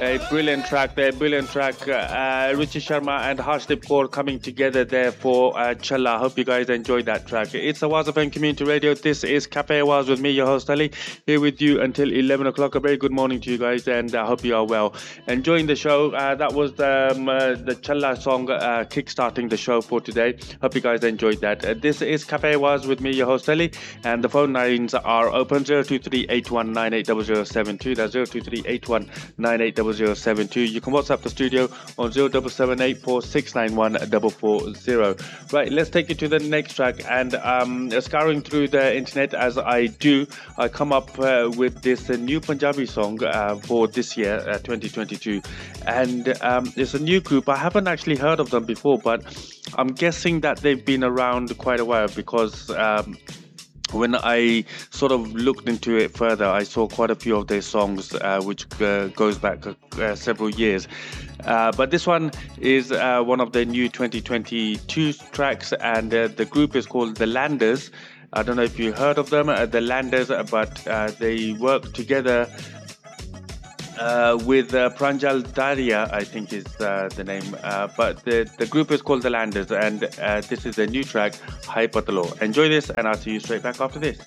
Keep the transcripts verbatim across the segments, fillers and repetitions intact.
A brilliant track there, brilliant track. Uh, Richie Sharma and Harshdeep Kaur coming together there for uh, Challa. Hope you guys enjoyed that track. It's Awaz F M Community Radio. This is Cafe Awaz with me, your host Ali, here with you until eleven o'clock. A very good morning to you guys, and I uh, hope you are well. Enjoying the show. Uh, that was the, um, uh, the Challa song uh, kick-starting the show for today. Hope you guys enjoyed that. Uh, this is Cafe Awaz with me, your host Ali, and the phone lines are open zero two three eight one nine eight zero zero seven two. That's zero two three eight one nine eight zero zero seven two. You can WhatsApp the studio on zero seven seven eight four six nine one four four zero. Right, let's take you to the next track. And um, scouring through the internet as I do, I come up uh, with this uh, new Punjabi song uh, for this year, uh, twenty twenty-two. And um, it's a new group. I haven't actually heard of them before, but I'm guessing that they've been around quite a while because um, when I sort of looked into it further, I saw quite a few of their songs, uh, which uh, goes back uh, several years. Uh, but this one is uh, one of the new twenty twenty-two tracks, and uh, the group is called The Landers. I don't know if you heard of them, uh, The Landers, but uh, they work together Uh, with uh, Pranjal Daria, I think is uh, the name. Uh, but the, the group is called The Landers, and uh, this is a new track, Hai Patalo. Enjoy this, and I'll see you straight back after this.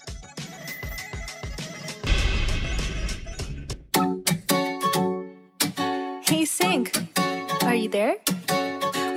Hey, Sync, are you there?